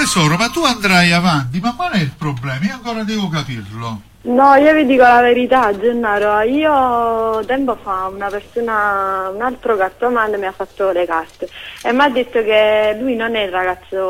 Tesoro, ma tu andrai avanti, ma qual è il problema? Io ancora devo capirlo. No, io vi dico la verità, Gennaro, io tempo fa una persona, un altro cartomante mi ha fatto le carte e mi ha detto che lui non è il ragazzo